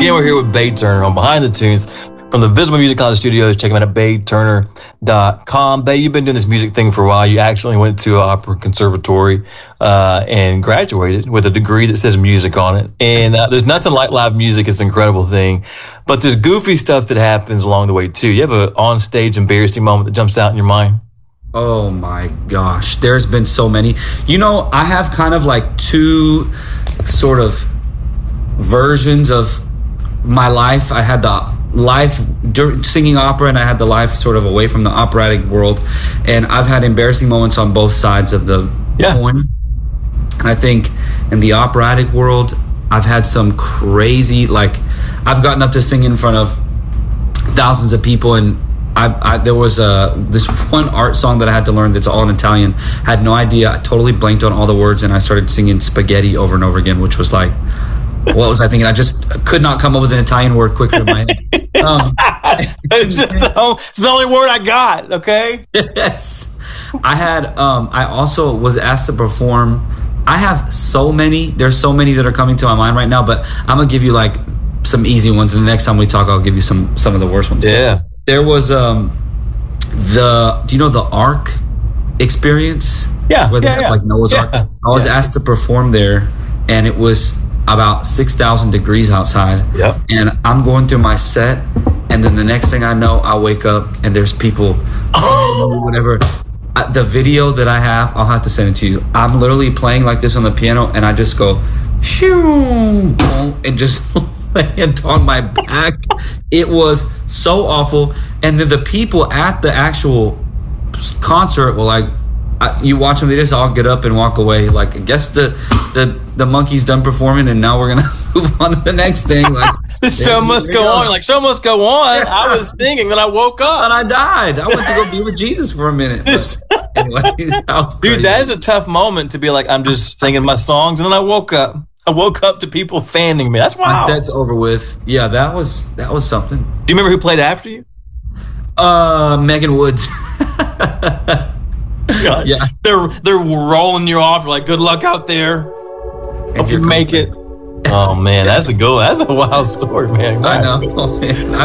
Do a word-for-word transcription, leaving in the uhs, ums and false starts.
Again, we're here with Bae Turner on Behind the Tunes from the Visible Music College Studios. Check them out at bae turner dot com. Bae, you've been doing this music thing for a while. You actually went to an opera conservatory uh, and graduated with a degree that says music on it. And uh, there's nothing like live music. It's an incredible thing. But there's goofy stuff that happens along the way, too. You have an on-stage embarrassing moment that jumps out in your mind? Oh, my gosh. There's been so many. You know, I have kind of like two sort of versions of my life. I had the life during singing opera, and I had the life sort of away from the operatic world, and I've had embarrassing moments on both sides of the yeah. coin. And I think in the operatic world, I've had some crazy, like I've gotten up to sing in front of thousands of people, and I, I there was a this one art song that I had to learn that's all in Italian. I had no idea. I totally blanked on all the words, and I started singing spaghetti over and over again, which was like, what was I thinking? I just could not come up with an Italian word quicker in my head. Um, it's, just the, it's the only word I got, okay? Yes. I had, um, I also was asked to perform. I have so many. There's so many that are coming to my mind right now, but I'm going to give you like some easy ones. And the next time we talk, I'll give you some, some of the worst ones. Yeah. There was um, the, do you know the Ark experience? Yeah. Where they yeah, have yeah. like Noah's yeah. Ark. I was yeah. asked to perform there, and it was about six thousand degrees outside. Yep. And I'm going through my set, and then the next thing I know, I wake up and there's people, oh, whatever. I, the video that I have, I'll have to send it to you. I'm literally playing like this on the piano, and I just go, shoo, and just land on my back. It was so awful. And then the people at the actual concert were like, I, you watch them, they just all get up and walk away. Like, I guess the the the monkey's done performing, and now we're gonna move on to the next thing. Like, the show must go, go on. Like, show must go on. I was singing, then I woke up and I died. I went to go be with Jesus for a minute. But anyway, that was crazy. Dude, that is a tough moment to be like, I'm just singing my songs, and then I woke up. I woke up to people fanning me. That's wild. My set's over with. Yeah, that was that was something. Do you remember who played after you? Uh, Megan Woods. God. Yeah, they're they're rolling you off. Like, good luck out there. Hope you make it. Oh man, that's a go. That's a wild story, man. I know. Oh, man.